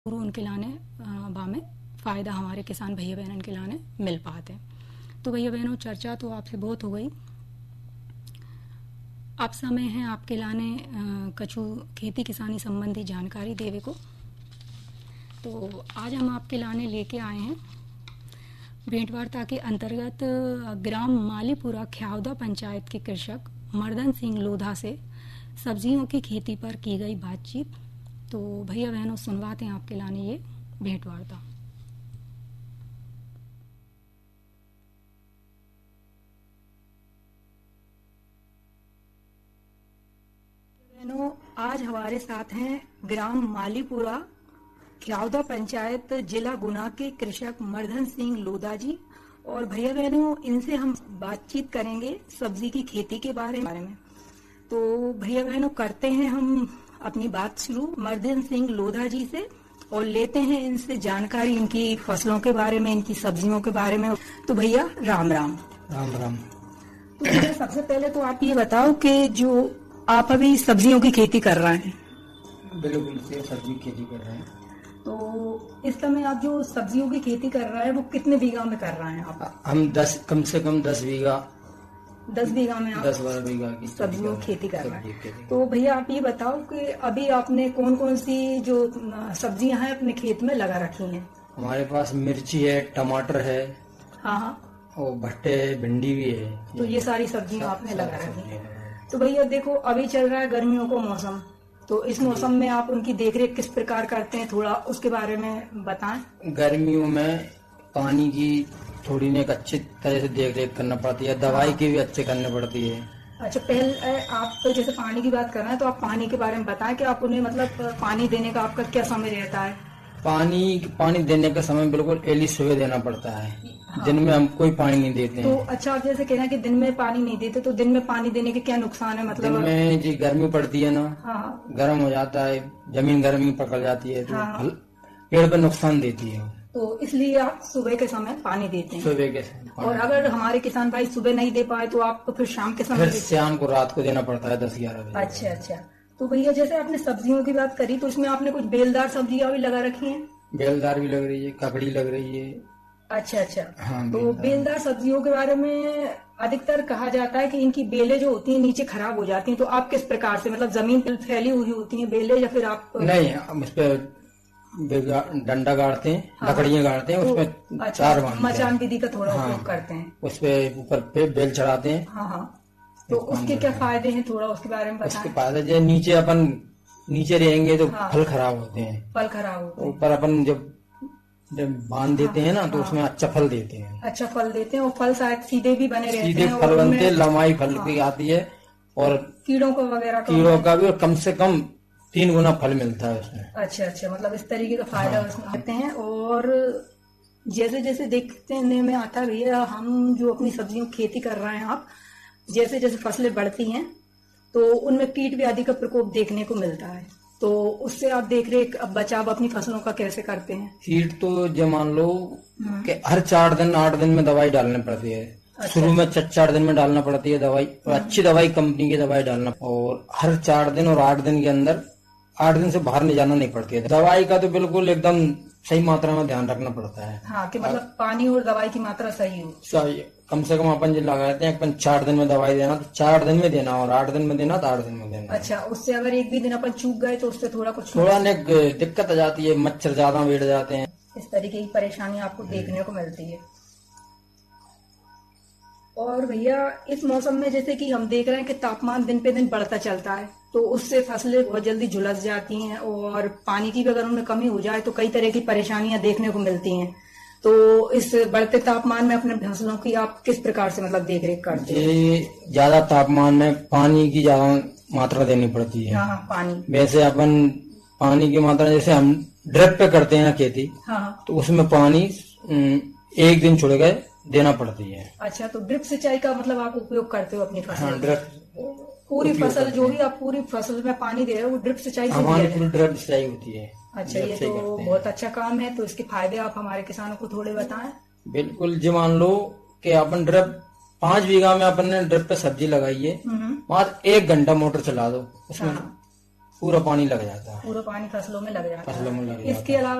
उनके लाने बामे फ़ायदा हमारे किसान भैया बहनन के लाने मिल पाते। तो भैया बहनों, चर्चा तो आपसे बहुत हो गई। अब समय है आपके लाने कछु खेती किसानी संबंधी जानकारी देवे को। तो आज हम आपके लाने लेके आए हैं भेंटवार्ता के अंतर्गत ग्राम मालीपुरा ख्यावदा पंचायत के कृषक मर्दन सिंह लोधा से सब्जियों की खेती पर की गई बातचीत। तो भैया बहनों, सुनवाते हैं आपके लाने ये भेंटवार्ता। बहनों, आज हमारे साथ हैं ग्राम मालीपुरा ख्यावदा पंचायत जिला गुना के कृषक मर्दन सिंह लोधा जी। और भैया बहनों, इनसे हम बातचीत करेंगे सब्जी की खेती के बारे में। तो भैया बहनों, करते हैं हम अपनी बात शुरू मर्दन सिंह लोधा जी से और लेते हैं इनसे जानकारी इनकी फसलों के बारे में, इनकी सब्जियों के बारे में। तो भैया राम राम। राम राम। तो भैया, सबसे पहले तो आप ये बताओ कि जो आप अभी सब्जियों की खेती कर रहे हैं। बिल्कुल से सब्जी की खेती कर रहे हैं। तो इस समय आप जो सब्जियों की खेती कर रहे हैं वो कितने बीघा में कर रहे हैं आप? हम कम से कम 10 बीघा 10 बीघा में आप 10-12 बीघा की सब्जियों की खेती कर रहे हैं। तो भैया आप ये बताओ कि अभी आपने कौन कौन सी जो सब्जियां हैं अपने खेत में लगा रखी हैं? हमारे पास मिर्ची है, टमाटर है, हाँ, और भट्टे है, भिंडी भी है। तो ये सारी सब्जियां आपने लगा रखी है। तो भैया देखो, अभी चल रहा है गर्मियों का मौसम, तो इस मौसम में आप उनकी देखरेख किस प्रकार करते हैं, थोड़ा उसके बारे में बताएं। गर्मियों में पानी की थोड़ी ने अच्छी तरह से देख रेख करना पड़ती है, दवाई की भी अच्छे करनी पड़ती है। अच्छा, पहले आप जैसे पानी की बात कर रहे हैं तो आप पानी के बारे में बताएं कि आप उन्हें मतलब पानी देने का आपका क्या समय रहता है? पानी देने का समय बिल्कुल एली सुबह देना पड़ता है। हाँ। दिन में हम कोई पानी नहीं देते तो अच्छा, आप जैसे कह रहे हैं कि दिन में पानी नहीं देते, तो दिन में पानी देने के क्या नुकसान है? मतलब दिन में जी गर्मी पड़ती है ना, हाँ, गर्म हो जाता है, जमीन गर्मी पकड़ जाती है, तो हाँ, पेड़ पर नुकसान देती है। तो इसलिए आप सुबह के समय पानी देते हैं। सुबह के समय। और अगर हमारे किसान भाई सुबह नहीं दे पाए तो आपको फिर शाम के समय फिर शाम को रात को देना पड़ता है 10-11 बजे। अच्छा अच्छा। तो भैया जैसे आपने सब्जियों की बात करी तो इसमें आपने कुछ बेलदार सब्जियां भी लगा रखी हैं? बेलदार भी लग रही है, ककड़ी लग रही है। अच्छा अच्छा। हाँ, तो बेलदार सब्जियों के बारे में अधिकतर कहा जाता है कि इनकी बेलें जो होती हैं नीचे खराब हो जाती हैं, तो आप किस प्रकार से, मतलब जमीन पर फैली हुई होती हैं बेलें या फिर आप? नहीं, हम उस पर डंडा गाड़ते हैं, हाँ, लकड़ियाँ गाड़ते हैं, तो उसमें चार बांधते हैं, मचान विधि का थोड़ा हाँ, उपयोग करते हैं, उस पे ऊपर पे बेल चढ़ाते हैं। हाँ हाँ। तो उसके क्या फायदे हैं, थोड़ा उसके बारे में बताएं। उसके फायदे जो नीचे रहेंगे तो हाँ, फल खराब होते हैं, फल खराब होते हैं। ऊपर अपन जब बांध देते हैं ना, तो उसमें अच्छा फल देते हैं, अच्छा फल देते हैं, और फल शायद सीधे भी बने रहते हैं, सीधे फल बनते हैं, लम्बाई फल की आती है, और कीड़ों को वगैरह कीड़ों का भी कम से कम 3 गुना फल मिलता है उसमें। अच्छा अच्छा, मतलब इस तरीके का फायदा हाँ, उसमें आते हैं। और जैसे जैसे देखने में आता है भैया, हम जो अपनी सब्जियों की खेती कर रहे हैं, आप जैसे जैसे फसलें बढ़ती हैं तो उनमें कीट व्याधि का प्रकोप देखने को मिलता है, तो उससे आप देख रेख बचाव अपनी फसलों का कैसे करते हैं? कीट तो जो मान लो कि हर 4 दिन 8 दिन में दवाई डालनी पड़ती है। अच्छा, शुरू में 4 दिन में डालना पड़ती है दवाई, और अच्छी दवाई कंपनी की दवाई डालना, और हर 4 दिन और 8 दिन के अंदर 8 दिन से बाहर नहीं जाना नहीं पड़ती है। दवाई का तो बिल्कुल एकदम सही मात्रा में ध्यान रखना पड़ता है। हाँ, कि मतलब पानी और दवाई की मात्रा सही हो। सही, कम से कम अपन जो लगाते हैं अपन 4 दिन में दवाई देना तो 4 दिन में देना, और 8 दिन में देना तो 8 दिन में देना। अच्छा, उससे अगर एक भी दिन अपन चूक गए तो उससे थोड़ा दिक्कत आ जाती है, मच्छर ज्यादा बैठ जाते हैं, इस तरीके की परेशानी आपको देखने को मिलती है। और भैया इस मौसम में जैसे कि हम देख रहे हैं कि तापमान दिन पे दिन बढ़ता चलता है, तो उससे फसलें बहुत जल्दी झुलस जाती हैं, और पानी की भी अगर उनमें कमी हो जाए तो कई तरह की परेशानियां देखने को मिलती हैं। तो इस बढ़ते तापमान में अपने फसलों की आप किस प्रकार से मतलब देख रेख करते हैं? ज्यादा तापमान में पानी की ज्यादा मात्रा देनी पड़ती है। हाँ, पानी वैसे अपन पानी की मात्रा जैसे हम ड्रिप पे करते हैं ना खेती, हाँ, तो उसमें पानी 1 दिन छोड़ गए देना पड़ती है। अच्छा, तो ड्रिप सिंचाई का मतलब आप उपयोग करते हो अपनी फसल? हाँ, ड्रिप पूरी फसल जो भी आप पूरी फसल में पानी दे रहे हो वो ड्रिप सिंचाई से हमारी पूरी ड्रिप सिंचाई होती है। अच्छा, ये तो बहुत अच्छा काम है। तो इसके फायदे आप हमारे किसानों को थोड़े बताएं। बिल्कुल जी, मान लो कि अपन ड्रिप 5 बीघा में अपन ने ड्रिप पे सब्जी लगाई है, वहां 1 घंटा मोटर चला दो, उसमें पूरा पानी लग जाता है, पूरा पानी फसलों में लग जाता है। फसलों में लग जाता है। इसके अलावा